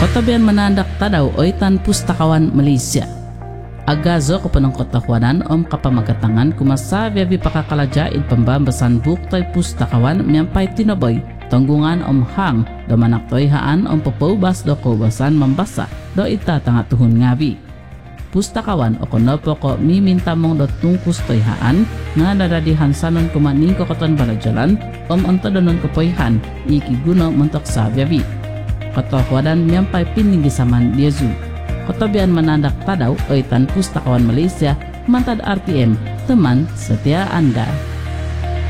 Kotabian menandak tadaw oitan pustakawan Malaysia. Agazo ko panangkotahuanan om kapamagatangan kumasabi abi pakakalajain pambambasan buktay pustakawan miyampay tinaboy tanggungan om hang do manaktoy haan om papubas do kubasan mambasa do itatanga tuhun ngabi. Pustakawan o konopo ko miminta mong do tungkus toy haan nga nadadihan sanon kumaning ko katon balajalan om antadonon kapoyhan ikiguno mentok sabi abi. Kotahuanan miyampay pininggi saman Yezu. Kotabian menandak tadaw oitan pustakawan Malaysia mantad RTM teman setia Anda.